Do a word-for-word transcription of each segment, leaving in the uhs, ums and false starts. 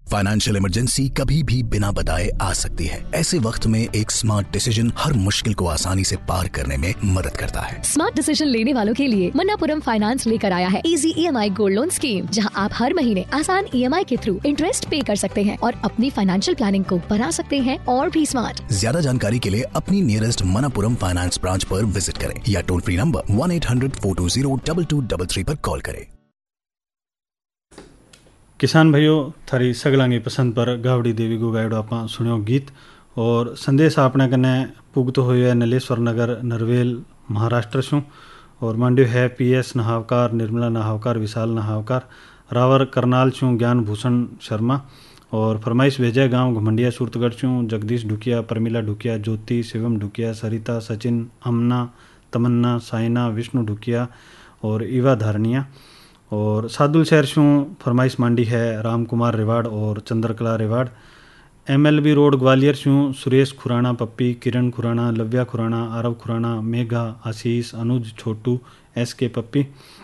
Financial emergency कभी भी बिना बताए आ सकती है। ऐसे वक्त में एक स्मार्ट डिसीजन हर मुश्किल को आसानी से पार करने में मदद करता है। स्मार्ट डिसीजन लेने वालों के लिए मन्नापुरम फाइनेंस लेकर आया है easy EMI gold loan scheme, जहां आप हर महीने आसान ईएमआई के थ्रू इंटरेस्ट पे कर सकते हैं और अपनी फाइनेंशियल प्लानिंग को बना सकते हैं और भी स्मार्ट। ज्यादा जानकारी के लिए अपनी नियरेस्ट मन्नापुरम फाइनेंस ब्रांच पर विजिट करें या toll free number one eight hundred four to zero double two double three पर कॉल करें। किसान भाइयों, थारी सगलांगी पसंद पर गावड़ी देवी को गायडो आप सुनियो गीत और संदेश आपने कने पुगतो हुए नलेश्वर नगर नरवेल महाराष्ट्र शू और मांड्यो है पी एस नहावकार, निर्मला नहावकार, विशाल नहावकार, रावर करनाल शू, ज्ञान भूषण शर्मा और फरमाइश भेजे गांव घुमंडिया सूरतगढ़ शू, जगदीश ढुकिया, प्रमिला ढुकिया, ज्योति, शिवम ढुकिया, सरिता, सचिन, अमना, तमन्ना, साइना, विष्णु ढुकिया और ईवा धारनिया और सादुल शहर शू फरमाइश मांडी है राम कुमार रेवाड़ और Chandrakala रेवाड़। M L B road Gwalior शू सुरेश खुराना, पप्पी, किरण खुराना, लव्या खुराना, आरव खुराना, मेघा, आशीष, अनुज, छोटू, एस के पप्पी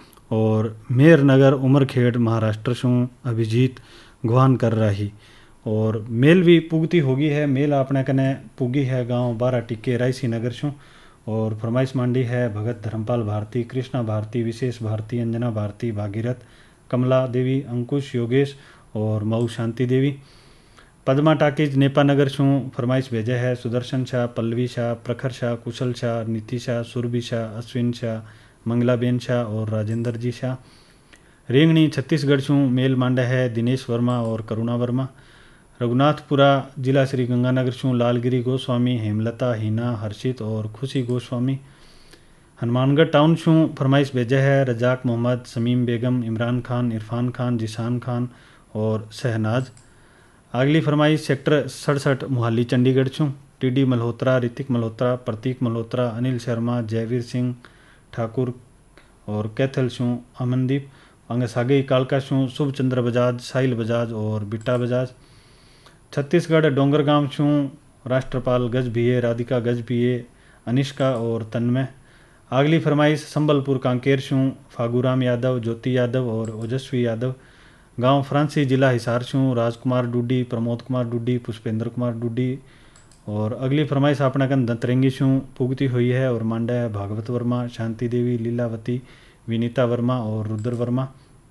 और मेर नगर उमरखेड़ महाराष्ट्र शू अभिजीत गुहान कर रही और मेल भी पुगती होगी है। मेल आपने कने पुगी है गांव बारह टिक्के रायसी नगर शू और फरमाइश मांडी है भगत धर्मपाल भारती, कृष्णा भारती, विशेष भारती, अंजना भारती, भागीरथ, कमला देवी, अंकुश, योगेश और मऊ शांति देवी। पद्मा टाकीज नेपा नगर शू फरमाइश भेजे है सुदर्शन शाह, पल्लवी शाह, प्रखर शाह, कुशल शाह, नीति शाह, सुरभि शाह, अश्विन शाह, मंगलाबेन शाह और राजेंद्र जी शाह। रेंगणी छत्तीसगढ़ शू मेल मांडा है दिनेश वर्मा और करुणा वर्मा। रघुनाथपुरा जिला श्री गंगानगर शू लालगिरी गोस्वामी, हेमलता, हिना, हर्षित और खुशी गोस्वामी। हनुमानगढ़ टाउन शू फरमाइश भेजा है रजाक मोहम्मद, समीम बेगम, इमरान खान, इरफान खान, जिशान खान और शहनाज। अगली फरमाइश सेक्टर सड़सठ मोहाली चंडीगढ़ शू टीडी मल्होत्रा, ऋतिक मल्होत्रा, प्रतीक मल्होत्रा, अनिल शर्मा, जयवीर सिंह ठाकुर और कैथल शू अमनदीप। अंगसागे कालका शू शुभ चंद्र बजाज, साहिल बजाज और बिट्टा बजाज। छत्तीसगढ़ डोंगरगांव शू राष्ट्रपाल गज भिये, राधिका गज भिये, अनिष्का और तन्मय। अगली फरमाइश संबलपुर कांकेर शू फागूराम यादव, ज्योति यादव और ओजस्वी यादव। गांव फ्रांसी जिला हिसार शू राजकुमार डूडी, प्रमोद कुमार डूडी, पुष्पेंद्र कुमार डूडी और अगली फरमाइश अपना कन दंतरेंगी शू पुगती हुई है और मांडा है भागवत वर्मा, शांति देवी, लीलावती, विनीता वर्मा और रुद्र वर्मा।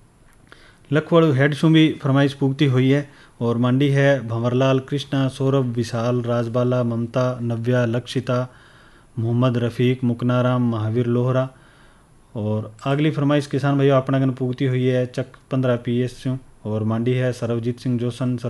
लखवड़ हेड शू भी फरमाइश पुगती हुई है और मांडी है भंवरलाल, कृष्णा, सौरभ, विशाल, राजबाला, ममता, नव्या, लक्षिता, मोहम्मद रफ़ीक, मुकनाराम, महावीर लोहरा और अगली फरमाइश किसान भाइयों अपना गन पुगती हुई है चक पंद्रह पी एस और मांडी है सरवजीत सिंह जोशन,